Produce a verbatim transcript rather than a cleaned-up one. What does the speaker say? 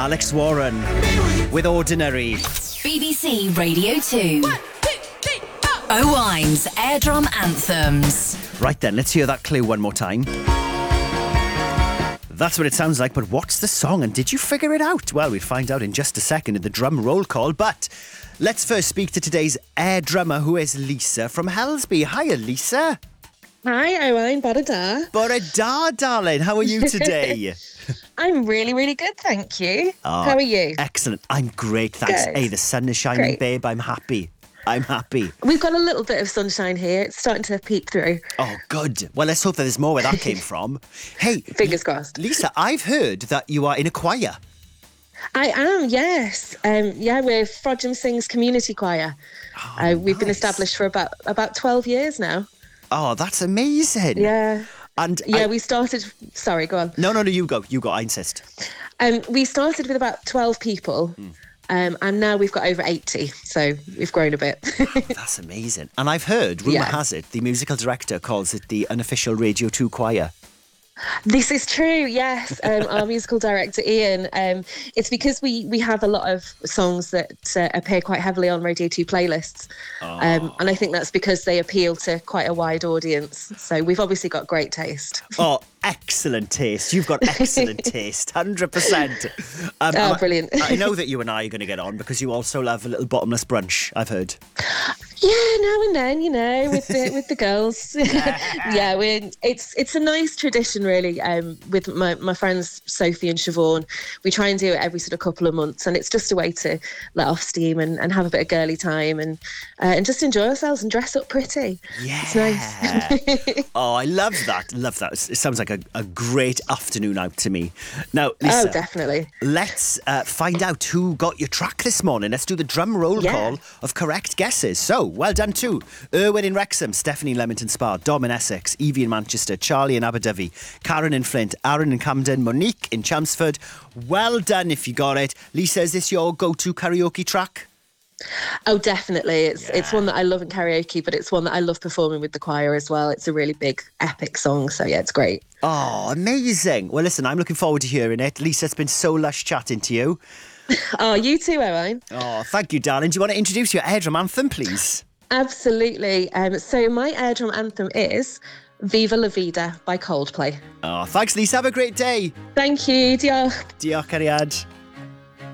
Alex Warren with Ordinary. B B C Radio two. One, two, three, four. Owine's Airdrum Anthems. Right then, let's hear that clue one more time. That's what it sounds like, but what's the song and did you figure it out? Well, we'll find out in just a second in the drum roll call, but let's first speak to today's air drummer, who is Lisa from Helsby. Hiya, Lisa. Hi, Owain. Bore da. Bore da, darling. How are you today? I'm really, really good, thank you. Oh, How are you? Excellent. I'm great, thanks. Good. Hey, the sun is shining, Great. babe. I'm happy. I'm happy. We've got a little bit of sunshine here. It's starting to peek through. Oh, good. Well, let's hope that there's more where that came from. Hey, Fingers crossed. Lisa, I've heard that you are in a choir. I am, yes. Um, yeah, we're Frodsham Sings Community Choir. Oh, uh, we've been nice. established for about about twelve years now. Oh, that's amazing. Yeah. And Yeah, I- we started... Sorry, go on. No, no, no, you go. You go, I insist. Um, we started with about twelve people. Mm. Um, and now we've got over eighty, so we've grown a bit. That's amazing. And I've heard, rumour Yeah. has it, the musical director calls it the unofficial Radio two choir. This is true, yes. Um, our musical director, Ian, um, it's because we, we have a lot of songs that uh, appear quite heavily on Radio two playlists. Um, and I think that's because they appeal to quite a wide audience. So we've obviously got great taste. Oh, excellent taste. You've got excellent taste, one hundred percent. Um, Oh, and brilliant. I, I know that you and I are going to get on because you also love a little bottomless brunch, I've heard. Yeah, now and then, you know, with the with the girls. yeah, we're it's it's a nice tradition, really. Um, with my, my friends Sophie and Siobhan, we try and do it every sort of couple of months, and it's just a way to let off steam and, and have a bit of girly time and uh, and just enjoy ourselves and dress up pretty. Yeah. It's nice. Oh, I love that. Love that. It sounds like a, a great afternoon out to me. Now, Lisa, Oh, definitely. let's uh, find out who got your track this morning. Let's do the drum roll Yeah. call of correct guesses. So, well done to Erwin in Wrexham, Stephanie in Leamington Spa, Dom in Essex, Evie in Manchester, Charlie in Abu Dhabi, Karen in Flint, Aaron in Camden, Monique in Chelmsford. Well done if you got it. Lisa, is this your go-to karaoke track? Oh, definitely. It's it's one that I love in karaoke, but it's one that I love performing with the choir as well. It's a really big, epic song. So, yeah, it's great. Oh, amazing. Well, listen, I'm looking forward to hearing it. Lisa, it's been so lush chatting to you. Oh, you too, Owain. Oh, thank you, darling. Do you want to introduce your airdrum anthem, please? Absolutely. Um, so my airdrum anthem is Viva La Vida by Coldplay. Oh, thanks, Lisa. Have a great day. Thank you. Diolch. Diolch, cariad.